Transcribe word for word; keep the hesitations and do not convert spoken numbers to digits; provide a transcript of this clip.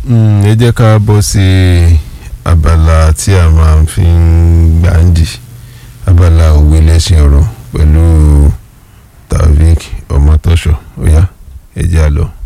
ẹ jẹ́ ká bọ́ sí abala tí a máa ń fi ń gbàǹdì abala òwe lẹ́sìn ọ̀rọ̀ pẹ̀lú Taofeek Ọmọtọ́ṣọ̀ ó yá ẹ jẹ́ á lọ.